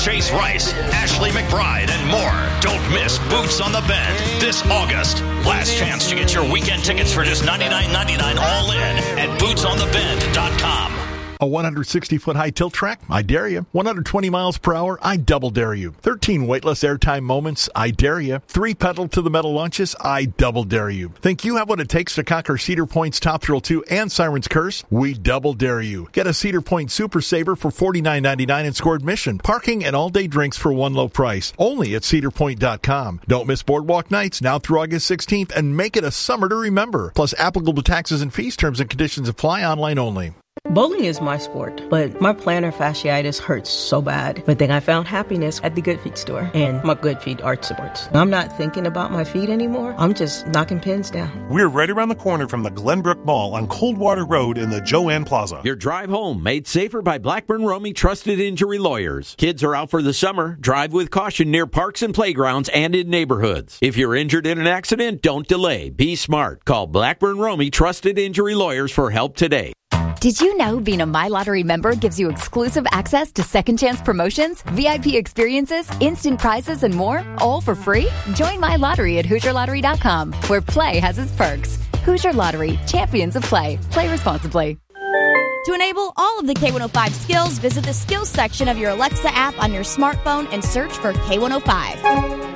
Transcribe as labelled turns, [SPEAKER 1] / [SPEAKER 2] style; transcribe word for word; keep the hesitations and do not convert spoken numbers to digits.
[SPEAKER 1] Chase Rice, Ashley McBride, and more. Don't miss Boots on the Bend this August. Last chance to get your weekend tickets for just ninety-nine ninety-nine all in at boots on the bend dot com.
[SPEAKER 2] A one hundred sixty foot high tilt track? I dare you. one hundred twenty miles per hour? I double dare you. thirteen weightless airtime moments? I dare you. Three pedal to the metal launches? I double dare you. Think you have what it takes to conquer Cedar Point's Top Thrill two and Siren's Curse? We double dare you. Get a Cedar Point Super Saver for forty-nine ninety-nine and score admission, parking, and all-day drinks for one low price. Only at cedar point dot com. Don't miss Boardwalk Nights now through August sixteenth and make it a summer to remember. Plus applicable taxes and fees, terms and conditions apply, online only.
[SPEAKER 3] Bowling is my sport, but my plantar fasciitis hurts so bad. But then I found happiness at the Good Feet store and my Good Feet Art Supports. I'm not thinking about my feet anymore. I'm just knocking pins down.
[SPEAKER 4] We're right around the corner from the Glenbrook Mall on Coldwater Road in the Joanne Plaza.
[SPEAKER 5] Your drive home made safer by Blackburn Romey Trusted Injury Lawyers. Kids are out for the summer. Drive with caution near parks and playgrounds and in neighborhoods. If you're injured in an accident, don't delay. Be smart. Call Blackburn Romey Trusted Injury Lawyers for help today.
[SPEAKER 6] Did you know being a MyLottery member gives you exclusive access to second chance promotions, V I P experiences, instant prizes, and more, all for free? Join MyLottery at Hoosier Lottery dot com, where play has its perks. Hoosier Lottery, champions of play. Play responsibly.
[SPEAKER 7] To enable all of the K one oh five skills, visit the skills section of your Alexa app on your smartphone and search for K one oh five.